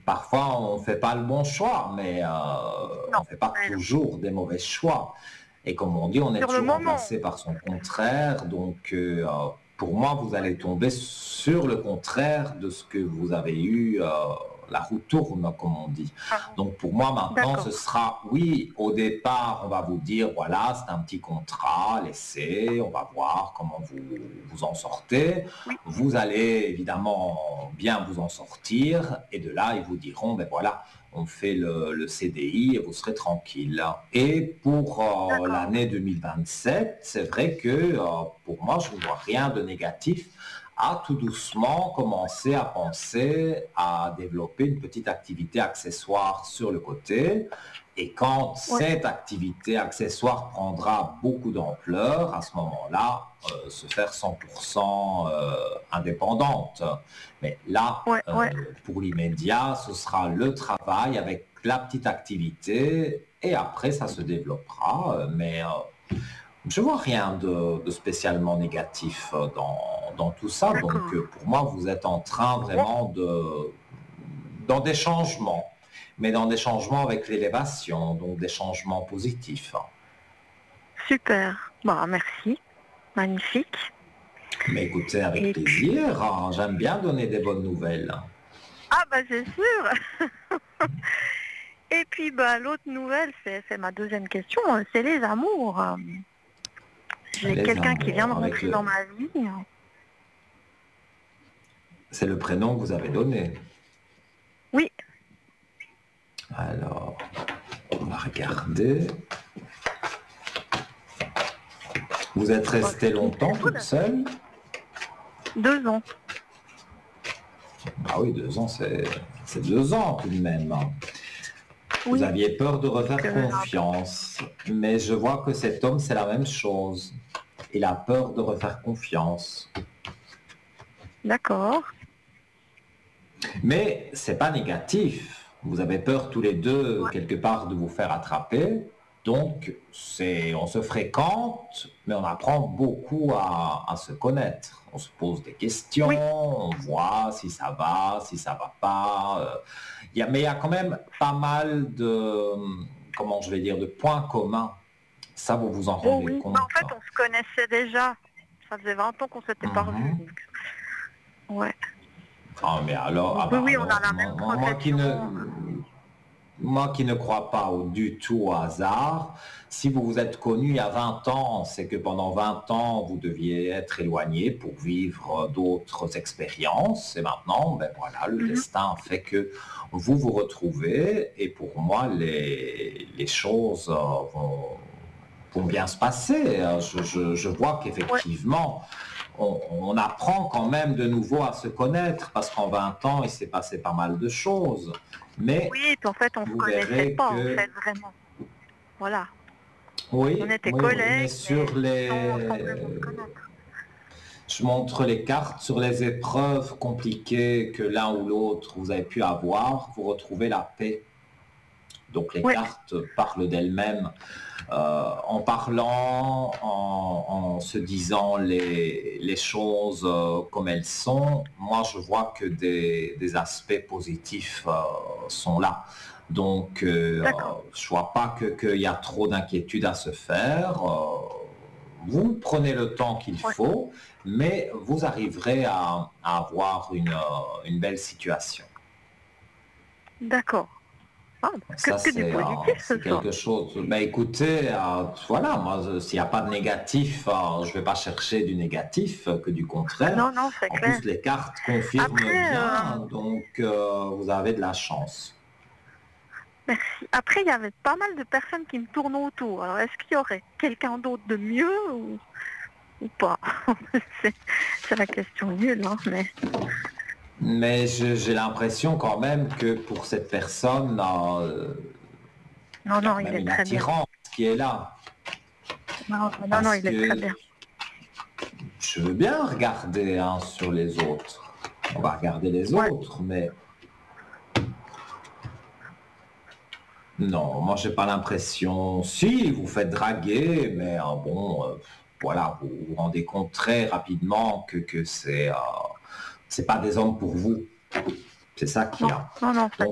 parfois on ne fait pas le bon choix, mais on Non, ne fait pas ouais, non. toujours des mauvais choix. Et comme on dit, on est Sur le toujours moment. remplacé par son contraire. Donc, pour moi, vous allez tomber sur le contraire de ce que vous avez eu. La roue tourne, comme on dit. Ah bon. Donc, pour moi, maintenant, ce D'accord. sera, oui, au départ, on va vous dire, voilà, c'est un petit contrat, laissez, on va voir comment vous en sortez. Oui, Vous allez évidemment bien vous en sortir. Et de là, ils vous diront, ben voilà, on fait le CDI et vous serez tranquille. Et pour d'accord. l'année 2027, c'est vrai que pour moi, je ne vois rien de négatif à tout doucement commencer à penser à développer une petite activité accessoire sur le côté. Et quand Ouais, cette activité accessoire prendra beaucoup d'ampleur, à ce moment-là, se faire 100% indépendante. Mais là, ouais, ouais. pour l'immédiat, ce sera le travail avec la petite activité et après, ça se développera. Mais je vois rien de spécialement négatif dans tout ça. Donc, D'accord. pour moi, vous êtes en train Bon, vraiment dans des changements, mais dans des changements avec l'élévation, donc des changements positifs. super. Bah, merci. Magnifique. Mais écoutez, avec Et puis, plaisir, hein, j'aime bien donner des bonnes nouvelles. ah bah c'est sûr. Et puis bah l'autre nouvelle, c'est ma deuxième question, c'est les amours. J'ai Les quelqu'un qui vient de amours, avec rentrer le... dans ma vie. C'est le prénom que vous avez donné. Oui, Alors, on va regarder. Vous êtes bah, restée c'est une longtemps très toute bonne. seule? 2 ans. Ah oui, 2 ans, c'est 2 ans tout de même. Vous Oui, aviez peur de donc refaire confiance, mais je vois que cet homme, c'est la même chose. Il a peur de refaire confiance. d'accord. Mais c'est pas négatif. Vous avez peur tous les deux, Ouais. quelque part, de vous faire attraper. Donc, on se fréquente, mais on apprend beaucoup à se connaître. On se pose des Oui, questions, on voit si ça va pas. Mais il y a quand même pas mal de, comment je vais dire, de points communs. Ça, vous vous en oh rendez oui. Bah, en compte. fait, on se connaissait déjà. Ça faisait 20 ans qu'on s'était pas revus. Mhm. Donc, ouais. Ah, mais alors, Donc oui, oui, on a alors, la même progression. moi qui ne crois pas du tout au hasard, si vous vous êtes connus il y a 20 ans, c'est que pendant 20 ans, vous deviez être éloignés pour vivre d'autres expériences. Et maintenant, ben voilà, le Mhm. destin fait que vous vous retrouvez. Et pour moi, les choses vont bien se passer. Je vois Ouais. qu'effectivement, on apprend quand même de nouveau à se connaître parce qu'en 20 ans, il s'est passé pas mal de choses. Mais Oui, et puis en fait, on se vous connaissait verrez pas, en que, fait, vraiment. Voilà. On oui, était oui, oui, mais collègues, sur mais sans les... vraiment se connaître. Je montre les cartes sur les épreuves compliquées que l'un ou l'autre vous avez pu avoir, vous retrouvez la paix. Donc les Ouais, cartes parlent d'elles-mêmes en parlant, en se disant les choses comme elles sont. Moi, je vois que des aspects positifs sont là. Donc, d'accord. je vois pas qu'il y a trop d'inquiétude à se faire. Vous prenez le temps qu'il Ouais, faut, mais vous arriverez à avoir une belle situation. d'accord. Ah, bah, Ça, que du positif ce c'est soir. quelque chose. Ben, écoutez, voilà, moi, s'il n'y a pas de négatif, je ne vais pas chercher du négatif, que du contraire. Non, non, c'est En clair. plus, les cartes confirment Après, bien, donc vous avez de la chance. merci. Après, il y avait pas mal de personnes qui me tournent autour. Alors, est-ce qu'il y aurait quelqu'un d'autre de mieux ou pas? C'est c'est la question nulle, hein, mais Mais j'ai l'impression quand même que pour cette personne, non, il y a non, quand il même est une très bien. attirance qui est là. Non, non, non, Parce il est très que bien. je veux bien regarder hein, sur les autres. On va regarder les Ouais, autres, mais non, moi j'ai pas l'impression. Si, vous faites draguer, mais bon, voilà, vous vous rendez compte très rapidement que c'est pas des hommes pour vous. C'est ça qu'il non, y a. non, non, Donc